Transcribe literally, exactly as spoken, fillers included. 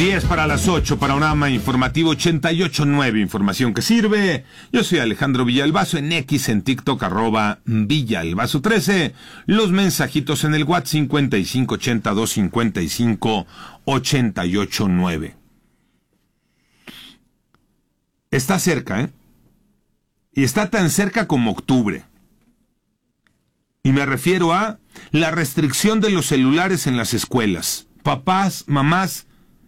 diez para las ocho, Panorama Informativo ochenta y ocho punto nueve, información que sirve. Yo soy Alejandro Villalbazo, en X, en TikTok, arroba Villalbazo trece. Los mensajitos en el WhatsApp cincuenta y cinco ochenta y dos cincuenta y cinco ochenta y ocho nueve. Está cerca, ¿eh? Y está tan cerca como octubre. Y me refiero a la restricción de los celulares en las escuelas. Papás, mamás,